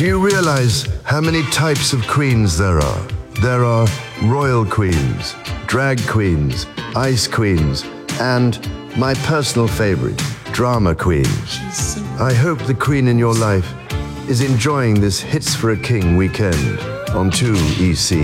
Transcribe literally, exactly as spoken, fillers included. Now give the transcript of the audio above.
Do you realize how many types of queens there are? There are royal queens, drag queens, ice queens, and my personal favorite, drama queens. I hope the queen in your life is enjoying this Hits for a King weekend on two E C.